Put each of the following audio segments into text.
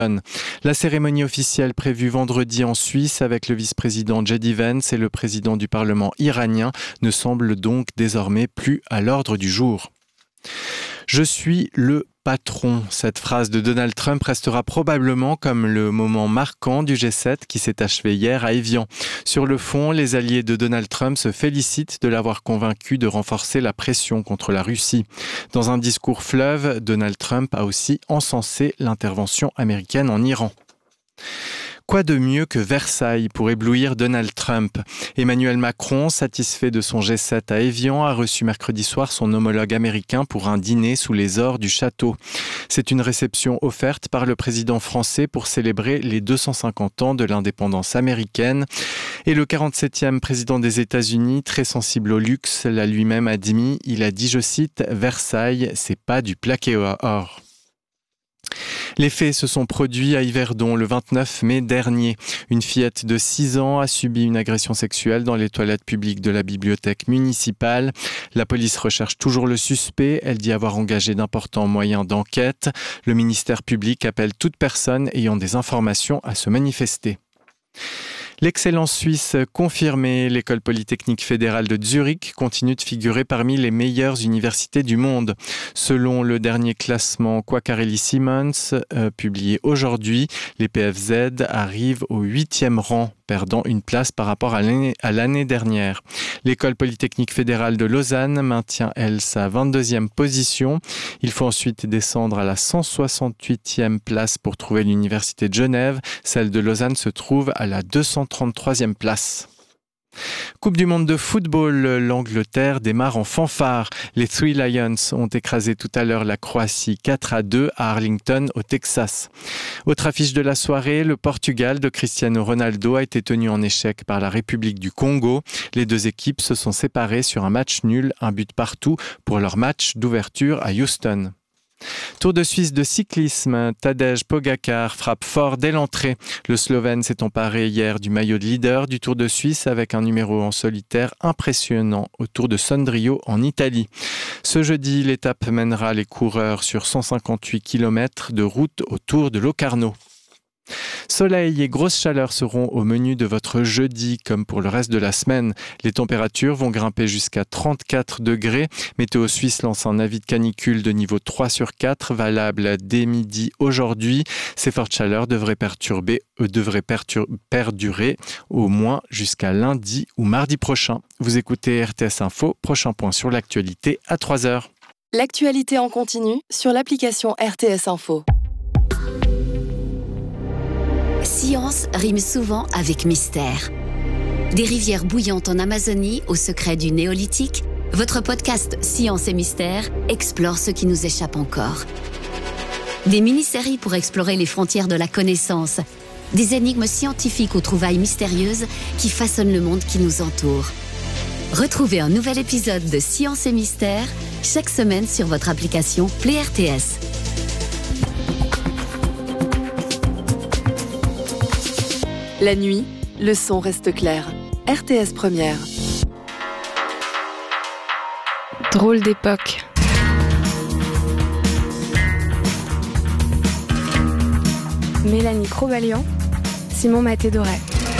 La cérémonie officielle prévue vendredi en Suisse avec le vice-président J.D. Vance et le président du Parlement iranien ne semble donc désormais plus à l'ordre du jour. Je suis le patron. Cette phrase de Donald Trump restera probablement comme le moment marquant du G7 qui s'est achevé hier à Évian. Sur le fond, les alliés de Donald Trump se félicitent de l'avoir convaincu de renforcer la pression contre la Russie. Dans un discours fleuve, Donald Trump a aussi encensé l'intervention américaine en Iran. Quoi de mieux que Versailles pour éblouir Donald Trump ? Emmanuel Macron, satisfait de son G7 à Évian, a reçu mercredi soir son homologue américain pour un dîner sous les ors du château. C'est une réception offerte par le président français pour célébrer les 250 ans de l'indépendance américaine. Et le 47e président des États-Unis, très sensible au luxe, l'a lui-même admis. Il a dit, je cite, « Versailles, c'est pas du plaqué or ». Les faits se sont produits à Yverdon le 29 mai dernier. Une fillette de 6 ans a subi une agression sexuelle dans les toilettes publiques de la bibliothèque municipale. La police recherche toujours le suspect. Elle dit avoir engagé d'importants moyens d'enquête. Le ministère public appelle toute personne ayant des informations à se manifester. L'excellence suisse confirmée, l'École polytechnique fédérale de Zurich continue de figurer parmi les meilleures universités du monde. Selon le dernier classement Quacquarelli-Symonds, publié aujourd'hui, les PFZ arrivent au 8e rang, perdant une place par rapport à l'année dernière. L'École polytechnique fédérale de Lausanne maintient, elle, sa 22e position. Il faut ensuite descendre à la 168e place pour trouver l'université de Genève. Celle de Lausanne se trouve à la 233e place. Coupe du monde de football, l'Angleterre démarre en fanfare. Les Three Lions ont écrasé tout à l'heure la Croatie 4-2 à Arlington, au Texas. Autre affiche de la soirée, le Portugal de Cristiano Ronaldo a été tenu en échec par la République du Congo. Les deux équipes se sont séparées sur un match nul, un but partout pour leur match d'ouverture à Houston. Tour de Suisse de cyclisme, Tadej Pogačar frappe fort dès l'entrée. Le Slovène s'est emparé hier du maillot de leader du Tour de Suisse avec un numéro en solitaire impressionnant au Tour de Sondrio en Italie. Ce jeudi, l'étape mènera les coureurs sur 158 km de route au Tour de Locarno. Soleil et grosse chaleur seront au menu de votre jeudi, comme pour le reste de la semaine. Les températures vont grimper jusqu'à 34 degrés. Météo Suisse lance un avis de canicule de niveau 3 sur 4, valable dès midi aujourd'hui. Ces fortes chaleurs devraient perdurer au moins jusqu'à lundi ou mardi prochain. Vous écoutez RTS Info, prochain point sur l'actualité à 3h. L'actualité en continu sur l'application RTS Info. Science rime souvent avec mystère. Des rivières bouillantes en Amazonie au secret du néolithique, votre podcast Science et Mystère explore ce qui nous échappe encore. Des mini-séries pour explorer les frontières de la connaissance, des énigmes scientifiques aux trouvailles mystérieuses qui façonnent le monde qui nous entoure. Retrouvez un nouvel épisode de Science et Mystère chaque semaine sur votre application Play RTS. La nuit, le son reste clair. RTS Première. Drôle d'époque. Mélanie Crobalian, Simon Maté-Doré.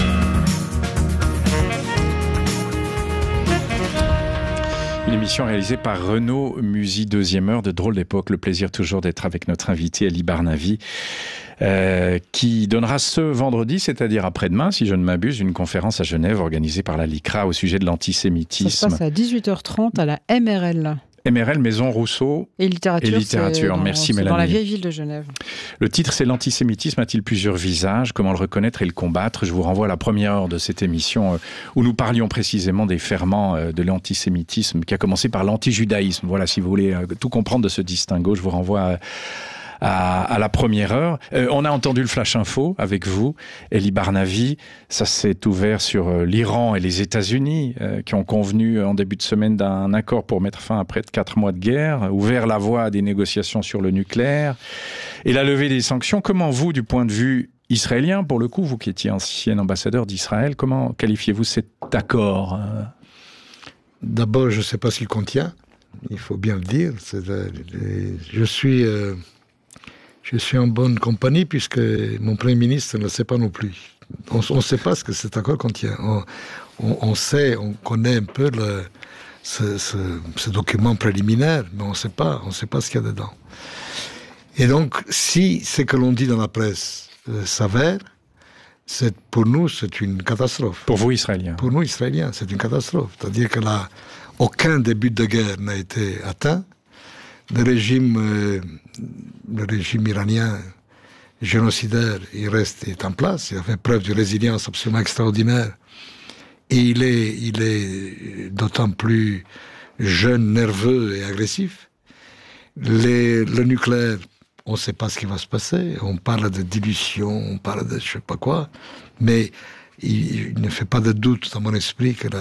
Une émission réalisée par Renaud Musy, deuxième heure de Drôle d'époque. Le plaisir toujours d'être avec notre invité Ali Barnavi, qui donnera ce vendredi, c'est-à-dire après-demain, si je ne m'abuse, une conférence à Genève organisée par la LICRA au sujet de l'antisémitisme. Ça se passe à 18h30 à la MRL. MRL, Maison Rousseau et littérature. Merci Mélanie. Dans la vieille ville de Genève. Le titre, c'est L'antisémitisme a-t-il plusieurs visages ? Comment le reconnaître et le combattre ? Je vous renvoie à la première heure de cette émission où nous parlions précisément des ferments de l'antisémitisme qui a commencé par l'antijudaïsme. Voilà, si vous voulez tout comprendre de ce distinguo, je vous renvoie à la première heure. On a entendu le Flash Info avec vous, Elie Barnavi. Ça s'est ouvert sur l'Iran et les États-Unis qui ont convenu en début de semaine d'un accord pour mettre fin à près de 4 mois de guerre, ouvert la voie à des négociations sur le nucléaire et la levée des sanctions. Comment vous, du point de vue israélien, pour le coup, vous qui étiez ancien ambassadeur d'Israël, comment qualifiez-vous cet accord ? D'abord, je ne sais pas ce qu'il contient, il faut bien le dire. Je suis je suis en bonne compagnie puisque mon Premier ministre ne le sait pas non plus. On ne sait pas ce que cet accord contient. On sait, on connaît un peu ce document préliminaire, mais on ne sait pas ce qu'il y a dedans. Et donc, si ce que l'on dit dans la presse s'avère, pour nous, c'est une catastrophe. Pour vous, Israéliens. Pour nous, Israéliens, c'est une catastrophe. C'est-à-dire que là, aucun début de guerre n'a été atteint. Le régime iranien génocidaire, il est en place. Il a fait preuve de résilience absolument extraordinaire. Et il est d'autant plus jeune, nerveux et agressif. Le nucléaire, on ne sait pas ce qui va se passer. On parle de dilution, on parle de je ne sais pas quoi. Mais il ne fait pas de doute dans mon esprit que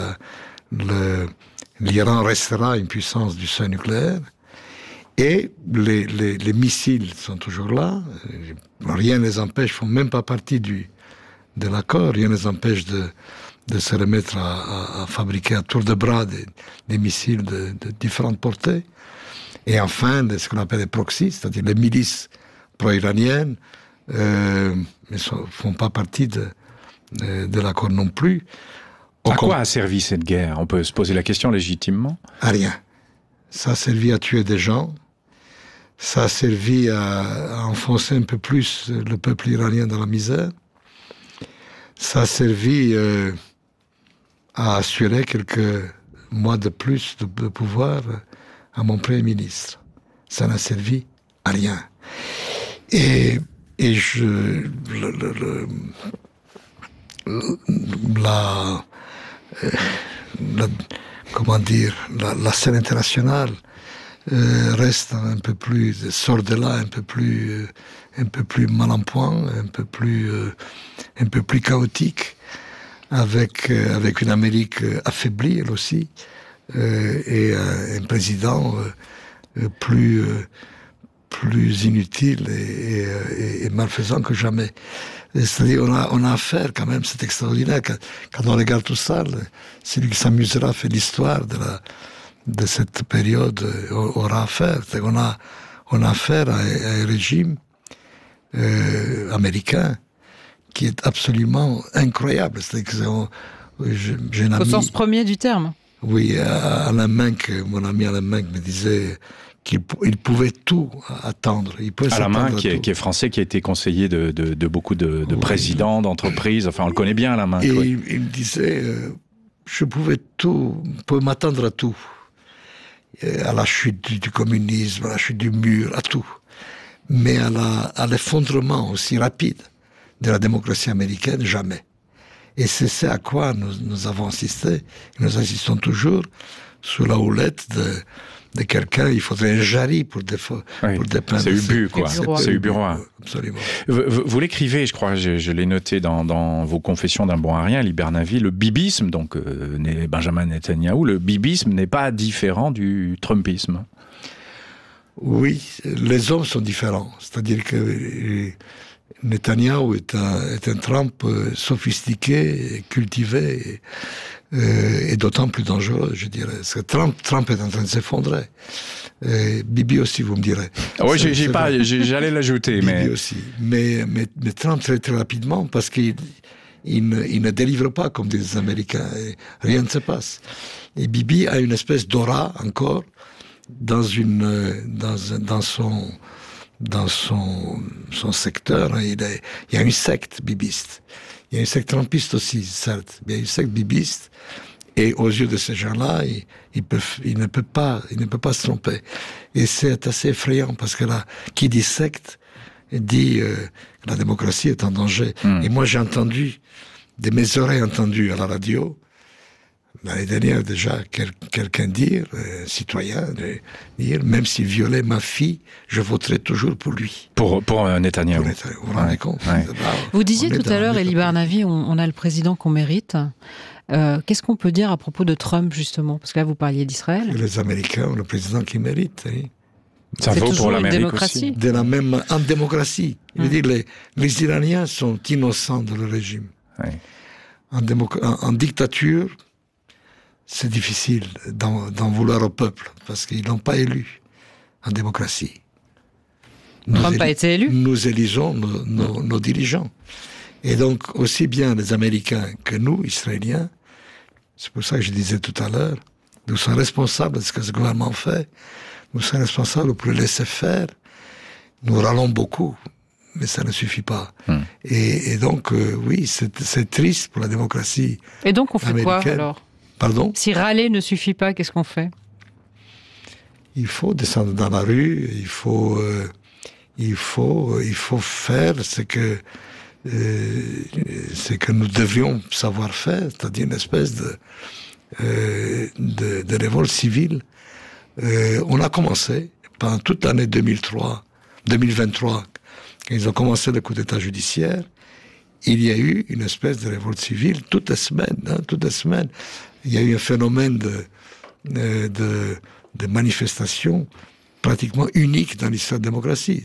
l'Iran restera une puissance du seuil nucléaire. Et les missiles sont toujours là. Rien ne les empêche, ils ne font même pas partie de l'accord. Rien ne les empêche de se remettre à fabriquer à tour de bras des missiles de différentes portées. Et enfin, ce qu'on appelle les proxys, c'est-à-dire les milices pro-iraniennes, ne font pas partie de l'accord non plus. À quoi a servi cette guerre? On peut se poser la question légitimement. À rien. Ça a servi à tuer des gens. Ça a servi à enfoncer un peu plus le peuple iranien dans la misère. Ça a servi à assurer quelques mois de plus de pouvoir à mon Premier ministre. Ça n'a servi à rien. Et la scène internationale reste un peu plus, sort de là un peu plus mal en point, un peu plus chaotique, avec une Amérique affaiblie elle aussi, et un président plus inutile et malfaisant que jamais. C'est-à-dire, on a affaire quand même, c'est extraordinaire, quand on regarde tout ça, celui qui s'amusera fait l'histoire de cette période aura affaire. On a affaire à un régime américain qui est absolument incroyable. C'est-à-dire au sens premier du terme. Oui, Alain Menck, mon ami Alain Menck me disait qu'il pouvait tout attendre. Alain Menck, qui est français, qui a été conseiller de beaucoup de présidents, d'entreprises. Enfin, on le connaît bien, Alain Menck. Et oui. il me disait, je pouvais m'attendre à tout. À la chute du communisme, à la chute du mur, à tout. Mais à l'effondrement aussi rapide de la démocratie américaine, jamais. Et c'est ce à quoi nous avons assisté. Nous assistons toujours sous la houlette de quelqu'un. Il faudrait un jari pour dépeindre. C'est Ubu, quoi. C'est Ubu-Roi. Absolument. Vous l'écrivez, je crois, je l'ai noté dans vos confessions d'un bon arien, Libernavie, le bibisme, donc Benjamin Netanyahou, le bibisme n'est pas différent du trumpisme. Oui, les hommes sont différents. C'est-à-dire que Netanyahou est un Trump sophistiqué, cultivé, et d'autant plus dangereux, je dirais. Parce que Trump est en train de s'effondrer. Bibi aussi, vous me direz. Oui, j'allais l'ajouter. Bibi aussi. Mais Trump très très rapidement, parce qu'il ne délivre pas comme des Américains. Et rien ne se passe. Et Bibi a une espèce d'aura encore dans son secteur. Il y a une secte bibiste. Il y a une secte trumpiste aussi, certes. Mais il y a une secte bibiste. Et aux yeux de ces gens-là, il ne peut pas se tromper. Et c'est assez effrayant parce que là, qui dit secte dit que la démocratie est en danger. Et moi, j'ai entendu, de mes oreilles entendues à la radio, l'année dernière déjà, quelqu'un dire, citoyen, dire, même s'il violait ma fille, je voterai toujours pour lui. Pour Netanyahou. Vous vous rendez compte? Vous disiez tout à l'heure, Elie Barnavi, on a le président qu'on mérite. Qu'est-ce qu'on peut dire à propos de Trump, justement? Parce que là, vous parliez d'Israël. Les Américains ont le président qu'ils méritent. Oui. Ça vaut pour l'Amérique aussi. En démocratie. Je veux dire, les Iraniens sont innocents de le régime. Oui. En dictature, c'est difficile d'en vouloir au peuple, parce qu'ils ne l'ont pas élu en démocratie. Trump a été élu. Nous élisons nos dirigeants. Et donc, aussi bien les Américains que nous, Israéliens, c'est pour ça que je disais tout à l'heure, nous sommes responsables de ce que ce gouvernement fait, nous sommes responsables pour le laisser faire. Nous râlons beaucoup, mais ça ne suffit pas. Et donc, oui, c'est triste pour la démocratie américaine. Et donc, on fait quoi, alors ? Pardon ? Si râler ne suffit pas, qu'est-ce qu'on fait ? Il faut descendre dans la rue, il faut faire ce que nous devrions savoir faire, c'est-à-dire une espèce de révolte civile. On a commencé pendant toute l'année 2023, quand ils ont commencé le coup d'État judiciaire, il y a eu une espèce de révolte civile toutes les semaines. Il y a eu un phénomène de manifestation pratiquement unique dans l'histoire de la démocratie.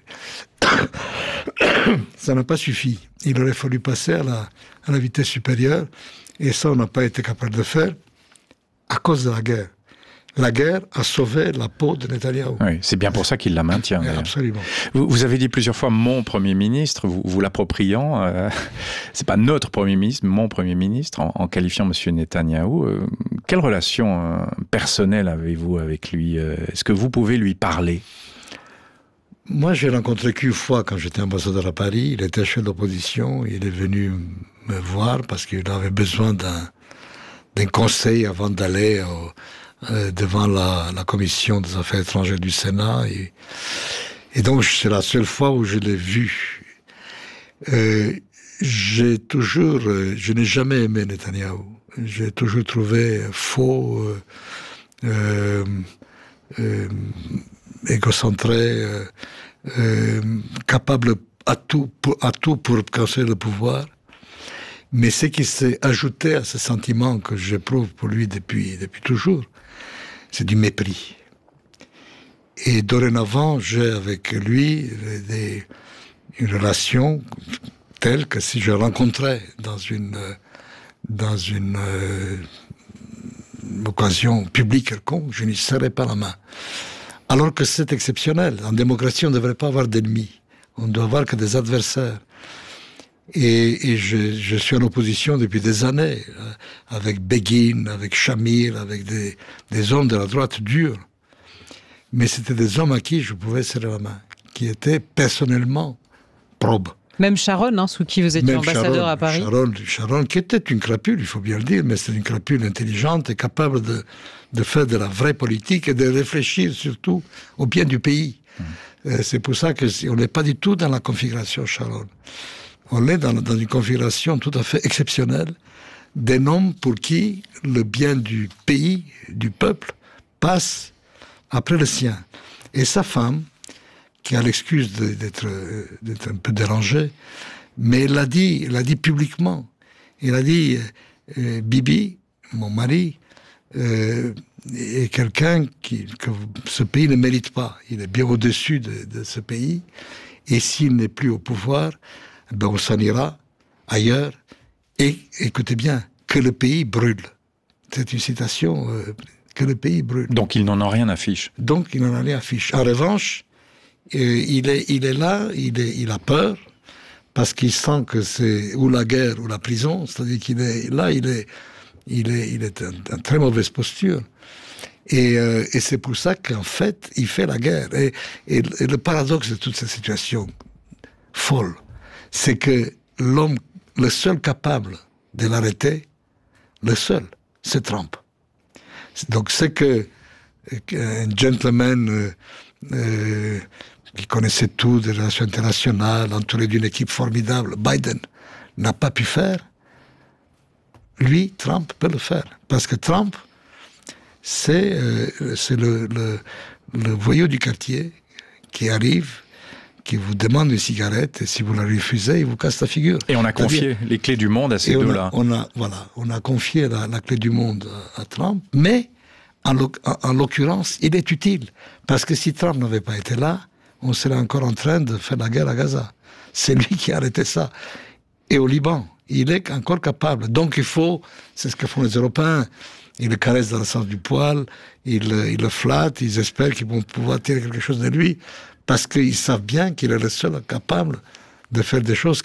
Ça n'a pas suffi. Il aurait fallu passer à la vitesse supérieure, et ça, on n'a pas été capable de faire à cause de la guerre. La guerre a sauvé la peau de Netanyahou. Oui, c'est bien pour ça qu'il la maintient. Oui, absolument. Vous avez dit plusieurs fois mon Premier ministre, vous l'appropriant. C'est pas notre Premier ministre, mon Premier ministre, en qualifiant M. Netanyahou. Quelle relation personnelle avez-vous avec lui ? Est-ce que vous pouvez lui parler ? Moi, j'ai rencontré qu'une fois quand j'étais ambassadeur à Paris. Il était chef d'opposition. Il est venu me voir parce qu'il avait besoin d'un conseil avant d'aller devant la commission des affaires étrangères du Sénat. Et donc, c'est la seule fois où je l'ai vu. Je n'ai jamais aimé Netanyahou. J'ai toujours trouvé faux, égocentré, capable à tout pour casser le pouvoir. Mais ce qui s'est ajouté à ce sentiment que j'éprouve pour lui depuis toujours, c'est du mépris. Et dorénavant, j'ai avec lui une relation telle que si je rencontrais dans une occasion publique quelconque, je n'y serrais pas la main. Alors que c'est exceptionnel. En démocratie, on ne devrait pas avoir d'ennemis. On ne doit avoir que des adversaires. Et je suis en opposition depuis des années, avec Begin, avec Shamir, avec des hommes de la droite dure. Mais c'était des hommes à qui je pouvais serrer la main, qui étaient personnellement probes. Même Sharon, sous qui vous étiez ambassadeur à Paris. Sharon, qui était une crapule, il faut bien le dire, mais c'est une crapule intelligente et capable de faire de la vraie politique et de réfléchir surtout au bien du pays. C'est pour ça qu'on n'est pas du tout dans la configuration Sharon. On est dans une configuration tout à fait exceptionnelle d'un homme pour qui le bien du pays, du peuple, passe après le sien. Et sa femme, qui a l'excuse d'être un peu dérangée, mais il l'a dit publiquement. Il a dit Bibi, mon mari, est quelqu'un que ce pays ne mérite pas. Il est bien au-dessus de ce pays. Et s'il n'est plus au pouvoir, on s'en ira ailleurs. Et écoutez bien, que le pays brûle. C'est une citation, que le pays brûle. Donc il n'en a rien à fiche. En revanche, il est là, il a peur, parce qu'il sent que c'est ou la guerre ou la prison. C'est-à-dire qu'il est là, il est en très mauvaise posture. Et c'est pour ça qu'en fait, il fait la guerre. Et le paradoxe de toute cette situation folle, c'est que l'homme, le seul capable de l'arrêter, c'est Trump. Donc c'est qu'un gentleman qui connaissait tout des relations internationales, entouré d'une équipe formidable, Biden, n'a pas pu faire. Lui, Trump, peut le faire. Parce que Trump, c'est le voyou du quartier qui arrive, qui vous demande une cigarette, et si vous la refusez, il vous casse la figure. Et on a confié les clés du monde à ces deux-là. On a confié la clé du monde à Trump, mais en l'occurrence, il est utile. Parce que si Trump n'avait pas été là, on serait encore en train de faire la guerre à Gaza. C'est lui qui a arrêté ça. Et au Liban, il est encore capable. Donc c'est ce que font les Européens, ils le caressent dans le sens du poil, ils le flattent, ils espèrent qu'ils vont pouvoir tirer quelque chose de lui, parce qu'ils savent bien qu'il est le seul capable de faire des choses